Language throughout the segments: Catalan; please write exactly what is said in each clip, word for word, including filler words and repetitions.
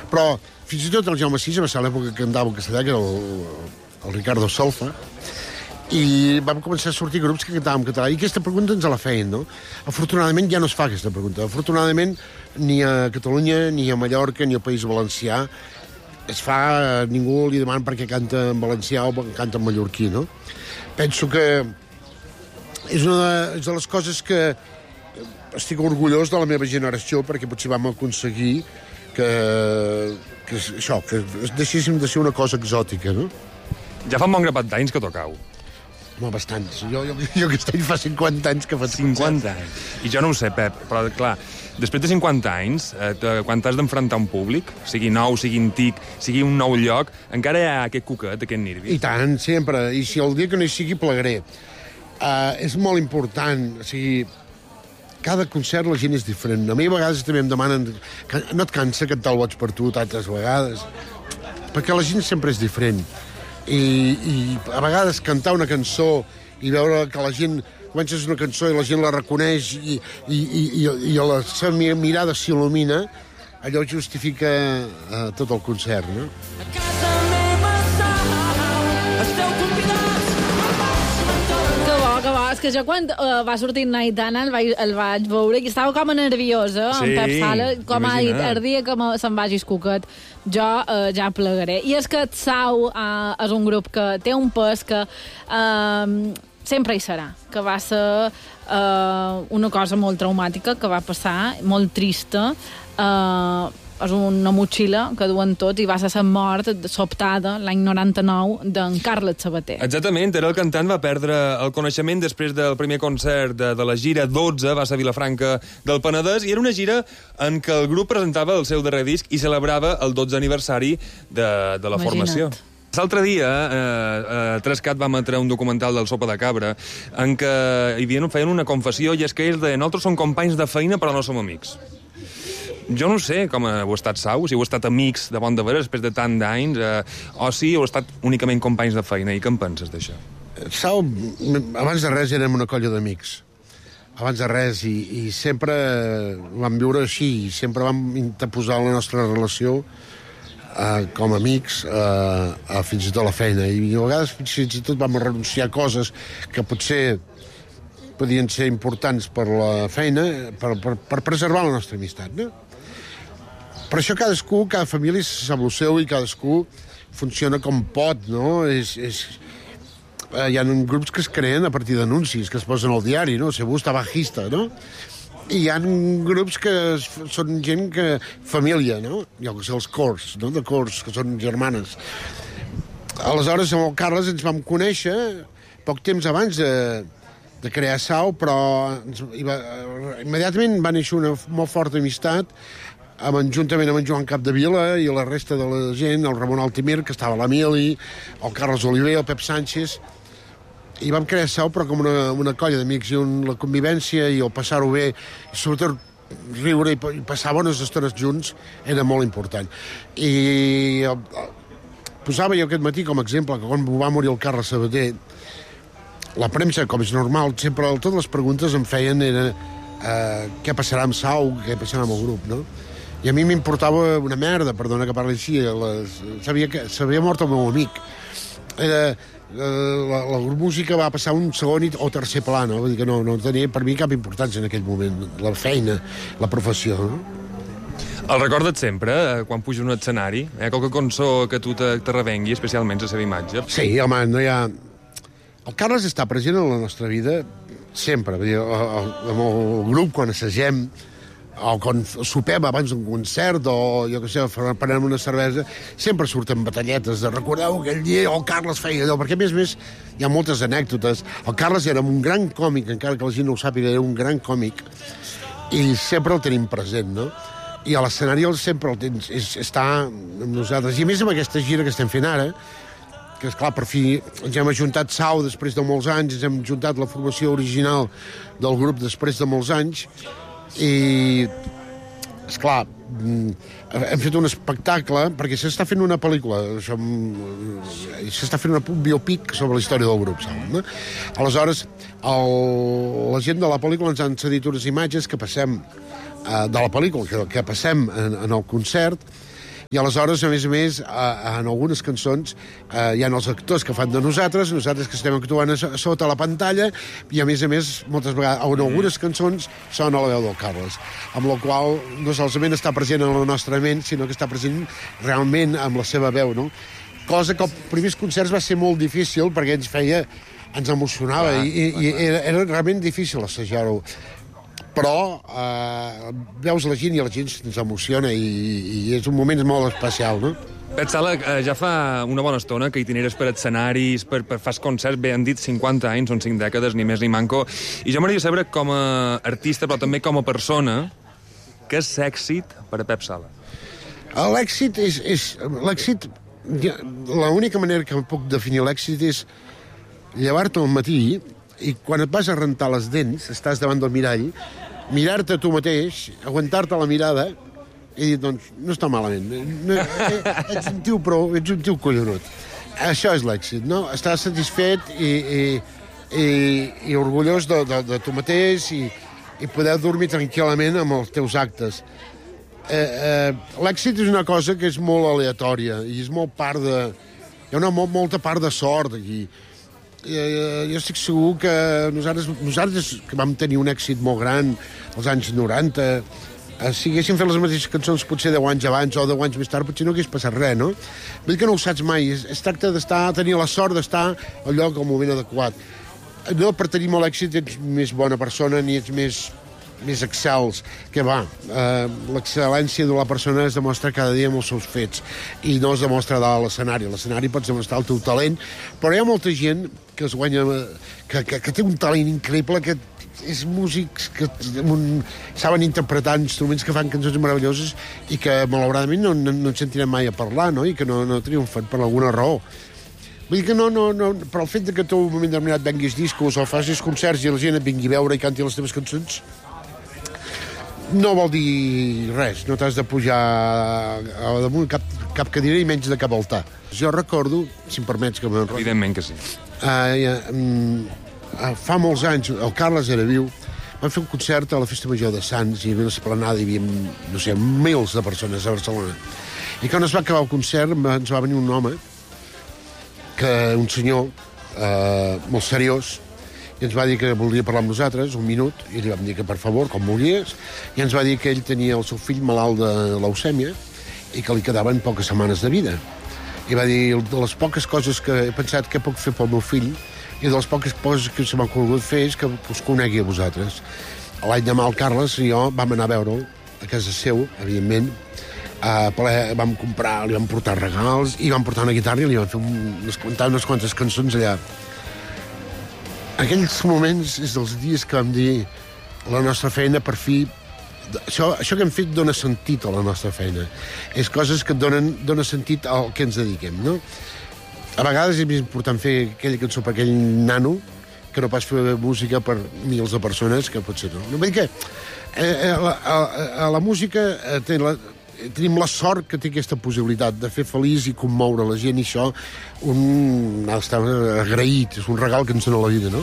Però fins i tot el Jaume Sisa va ser l'època que cantava en castellà, que era el, el Ricardo Solfa, i vam començar a sortir grups que cantàvem en català, i aquesta pregunta ens la feien, no? Afortunadament ja no es fa aquesta pregunta. Afortunadament ni a Catalunya, ni a Mallorca, ni al País Valencià es fa, ningú li demana per què canta en valencià o canta en mallorquí, no? Penso que és una de, és de les coses que estic orgullós de la meva generació, perquè potser vam aconseguir que, que això, que deixéssim de ser una cosa exòtica, no? Ja fa un bon grapat d'anys que tocau. Home, bastants. Jo, jo, jo aquest any fa cinquanta anys que faig cinquanta anys. I jo no ho sé, Pep, però clar, després de cinquanta anys, eh, quan t'has d'enfrontar un públic, sigui nou, sigui antic, sigui un nou lloc, encara hi ha aquest cuquet, aquest nervi. I tant, sempre. I si el dia que no hi sigui, plegaré. Uh, és molt important. O sigui, cada concert la gent és diferent. A mi a vegades també em demanen... No et cansa cantar el Boig per tu tantes vegades? Perquè la gent sempre és diferent. I, i a vegades cantar una cançó i veure que la gent... Comences una cançó i la gent la reconeix i, i, i, i, i la seva mirada s'il·lumina, allò justifica uh, tot el concert, no? És que jo quan uh, va sortir Naitana el vaig, el vaig veure i estava com a nerviosa, sí, en Pep Sala, com ha dit, imagina't. el dia que me, se'n vagi Cuquet, jo uh, ja plegaré. I és que Sau uh, és un grup que té un pes que uh, sempre hi serà, que va ser uh, una cosa molt traumàtica que va passar, molt trista, uh, és una motxilla que duen tots i va ser la mort sobtada l'any noranta-nou d'en Carles Sabater. Exactament, era el cantant, va perdre el coneixement després del primer concert de, de la gira dotze, va ser a Vilafranca del Penedès, i era una gira en què el grup presentava el seu darrer disc i celebrava el dotzè aniversari de, de la Imagina't. formació. L'altre dia, eh, eh, Trescat va emetre un documental del Sopa de Cabra en què hi havia, feien una confessió, i és que ells deien: nosaltres som companys de feina però no som amics. Jo no sé com heu estat, Sau, si heu estat amics de bon de veres després de tant d'anys, eh, o si heu estat únicament companys de feina. I què en penses d'això? Sau, abans de res érem una colla d'amics. Abans de res, i, i sempre vam viure així, i sempre vam interposar la nostra relació eh, com a amics eh, a fins i tot la feina. I a vegades fins i tot vam renunciar a coses que potser podien ser importants per la feina, per, per, per preservar la nostra amistat, no? Per això cadascú, cada família sap el seu i cadascú funciona com pot, no? És, és... Hi ha grups que es creen a partir d'anuncis que es posen al diari, no? Se busca bajista, no? I hi ha grups que són gent que... família, no? Jo que sé, els cors, no? De cors, que són germanes. Aleshores, amb el Carles ens vam conèixer poc temps abans de, de crear Sau, però ens, va, immediatament va néixer una molt forta amistat amb, juntament amb en Joan Capdevila i la resta de la gent, el Ramon Altimir, que estava a l'Emili, el Carles Oliver, el Pep Sánchez, i vam crear Sau però com una, una colla d'amics, i un, la convivència i el passar-ho bé, i sobretot riure i, i passar bones estones junts era molt important. I el, posava jo aquest matí com a exemple que quan va morir el Carles Sabater, la premsa, com és normal, sempre totes les preguntes em feien era eh, què passarà amb Sau, què passarà amb el grup, no? I a mi m'importava una merda, perdona que parli així, les, sabia que s'havia mort el meu amic. Era, la, la música va passar un segon o tercer pla, no? Vull dir que no, no tenia per mi cap importància en aquell moment, la feina, la professió, no? El recordes sempre, eh, quan puja un escenari? Eh? Qualque cançó que tu te, te revengui, especialment la seva imatge? Sí, home, no hi ha... El Carles està present en la nostra vida sempre. Vull dir, amb el grup, quan assagem, o quan sopem abans d'un concert, o jo què sé, prenem una cervesa, sempre surten batalletes de recordeu aquell dia el Carles feia allò, perquè a més a més hi ha moltes anècdotes. El Carles era un gran còmic, encara que la gent no ho sàpiga, era un gran còmic, i sempre el tenim present, no? I a l'escenari sempre el tens, és, està amb nosaltres. I a més amb aquesta gira que estem fent ara, que esclar, per fi ens hem ajuntat Sau després de molts anys, ens hem ajuntat la formació original del grup després de molts anys, i esclar, hem fet un espectacle perquè s'està fent una pel·lícula, s'està fent una biopic sobre la història del grup, saps, no? Aleshores el, la gent de la pel·lícula ens han cedit unes imatges que passem eh, de la pel·lícula, que, que passem en, en el concert, I aleshores, a més a més, en algunes cançons eh, hi ha els actors que fan de nosaltres, nosaltres que estem actuant a sota la pantalla, i a més a més, moltes vegades, en algunes cançons sona la veu del Carles, amb la qual no solament està present en la nostra ment, sinó que està present realment amb la seva veu, no? Cosa que als primers concerts va ser molt difícil, perquè ens feia, ens emocionava, clar, i, i era, era realment difícil assajar-ho. Però eh, veus la gent i la gent ens emociona i, i és un moment molt especial, no? Pep Sala, eh, ja fa una bona estona que hi tenies per escenaris, per, per fas concerts, bé, han dit cinquanta anys, són cinc dècades, ni més ni manco, i jo m'agradaria saber, com a artista, però també com a persona, què és èxit per a Pep Sala? L'èxit és... és l'èxit, l'única manera que puc definir l'èxit és llevar-te al matí i quan et vas a rentar les dents, estàs davant del mirall, mirar-te tu mateix, aguantar-te la mirada i dir, doncs, no està malament. No, ets un tio prou, ets un tio collonut. Això és l'èxit, no? Estar satisfet i, i, i, i orgullós de, de, de tu mateix i, i poder dormir tranquil·lament amb els teus actes. Eh, eh, l'èxit és una cosa que és molt aleatòria i és molt part de... Hi ha una molt, molta part de sort aquí. Jo estic segur que nosaltres, nosaltres que vam tenir un èxit molt gran als anys noranta, si haguéssim fet les mateixes cançons potser deu anys abans o deu anys més tard, potser no hagués passat res, no? Vull dir que no ho saps mai. Es, es tracta d'estar, tenir la sort d'estar al lloc al moment adequat. No per tenir molt èxit ets més bona persona ni ets més, més excels, que va. Eh, l'excel·lència de la persona es demostra cada dia amb els seus fets i no es demostra dalt a l'escenari. A l'escenari pots demostrar el teu talent, però hi ha molta gent que es guanya, que, que, que té un talent increïble, que és músics que un, saben interpretar instruments que fan cançons meravelloses i que malauradament no, no, no en sentirem mai a parlar, no? I que no, no triomfen per alguna raó. Vull dir que no, no, no, però el fet de que tu en un moment determinat venguis discos o facis concerts i la gent et vingui a veure i canti les teves cançons no vol dir res, no t'has de pujar a damunt cap, cap cadira i menys de cap altar. Jo recordo, si em permets que m'enrotlli... Evidentment que sí. Uh, uh, fa molts anys, el Carles era viu, vam fer un concert a la Festa Major de Sants i hi havia una esplanada, hi havia, no sé, mils de persones a Barcelona. I quan es va acabar el concert ens va venir un home, que un senyor uh, molt seriós, i ens va dir que volia parlar amb nosaltres un minut, i li vam dir que per favor, com volies, i ens va dir que ell tenia el seu fill malalt de leucèmia i que li quedaven poques setmanes de vida. I va dir, de les poques coses que he pensat que puc fer pel meu fill i de les poques coses que se m'ha volgut fer és que us conegui a vosaltres. L'any demà el Carles i jo vam anar a veure'l a casa seu, evidentment, a ple, vam comprar, li vam portar regals i vam portar una guitarra i li vam fer unes, unes quantes cançons allà. Aquells moments és dels dies que vam dir la nostra feina per fi... Això, això que hem fet dona sentit a la nostra feina. És coses que et donen, donen sentit al que ens dediquem, no? A vegades és més important fer aquella cançó per aquell nano que no pas fer música per mils de persones, que potser no. No vull dir que eh, a, a, a la música eh, té la, tenim la sort que té aquesta possibilitat de fer feliç i commoure la gent, i això un ha d'estar agraït, és un regal que ens dona la vida, no?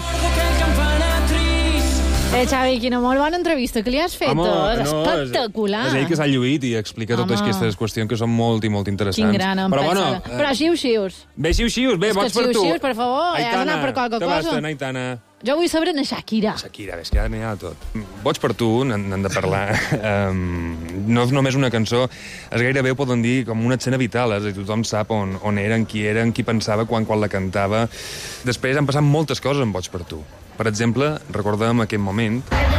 Eh, Xavi, quina molt bona entrevista que li has fet. Home, és no, espectacular. És, és ell que s'ha lluït i explica Home. totes aquestes qüestions que són molt i molt interessants. Quin gran Però, bueno, eh... Però xiu-xius. Bé, xiu-xius, bé, És vots que per tu. xiu-xius, per favor, Aitana, has d'anar per qualque que cosa. basta, Aitana. Jo vull saber en Shakira. Shakira, és que ja n'hi ha tot. Vots per tu, n'han de parlar. um, no és només una cançó, és gairebé, ho poden dir, com una escena vital. És a dir, tothom sap on, on eren, qui eren, qui pensava quan, quan la cantava. Després han passat moltes coses amb Vots per tu. Per exemple, recordem aquest moment...